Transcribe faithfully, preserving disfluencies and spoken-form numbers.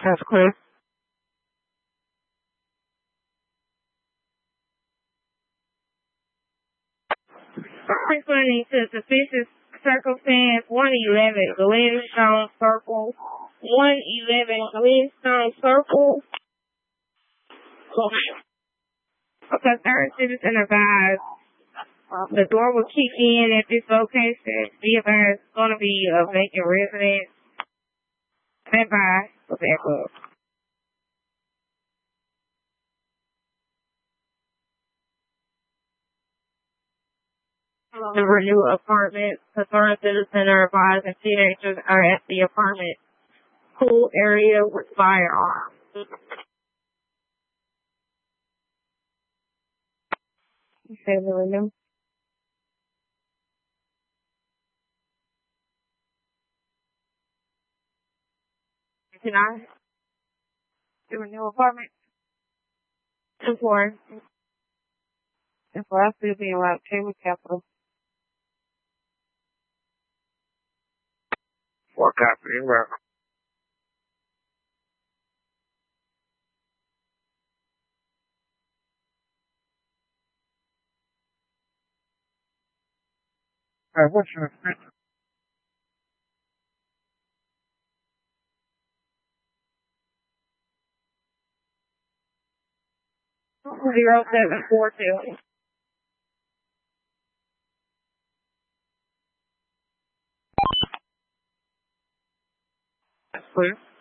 That's clear. Responding to suspicious circumstance one eleven Glenstone Circle. one eleven Glenstone Circle. A concerned citizen advised uh, the door will kick in at this location. Be advised it's going to be a vacant residence. Stand by for backup. The Renew apartment. Concerned citizen are advised that teenagers are at the apartment pool area with firearms. You say the Renew? Can I? The Renew apartment? Two four. And for us to be allowed Chamber Capital. Four copy. Right. All right, what's your zero seven four two. That's clear.